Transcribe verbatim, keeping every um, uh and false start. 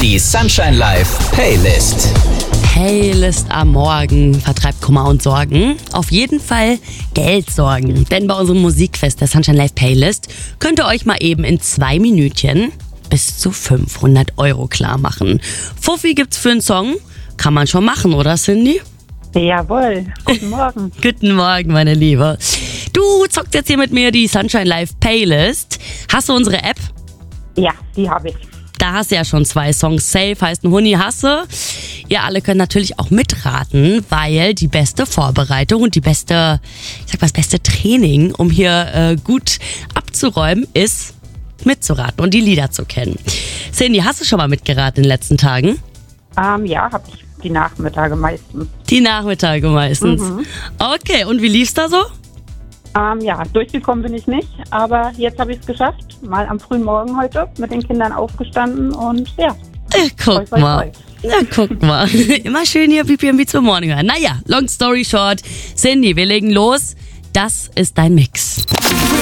Die Sunshine Live Playlist. Playlist am Morgen vertreibt Kummer und Sorgen. Auf jeden Fall Geldsorgen. Denn bei unserem Musikfest der Sunshine Live Playlist könnt ihr euch mal eben in zwei Minütchen bis zu fünfhundert Euro klar machen. Fuffi gibt's für einen Song. Kann man schon machen, oder Cindy? Jawohl, guten Morgen. Guten Morgen, meine Liebe. Du zockst jetzt hier mit mir die Sunshine Live Playlist. Hast du unsere App? Ja, die habe ich. Da hast du ja schon zwei Songs. Safe heißt ein Huni Hasse. Ihr alle könnt natürlich auch mitraten, weil die beste Vorbereitung und die beste, ich sag mal, das beste Training, um hier äh, gut abzuräumen, ist mitzuraten und die Lieder zu kennen. Cindy, hast du schon mal mitgeraten in den letzten Tagen? Ähm, ja, habe ich die Nachmittage meistens. Die Nachmittage meistens. Mhm. Okay, und wie lief's da so? Ähm, ja, durchgekommen bin ich nicht, aber jetzt habe ich es geschafft. Mal am frühen Morgen heute mit den Kindern aufgestanden und ja. Äh, guck toi, toi, mal. toi. Na, guck mal. Immer schön hier B P M Beats for Morning hören. Naja, long story short. Cindy, wir legen los. Das ist dein Mix.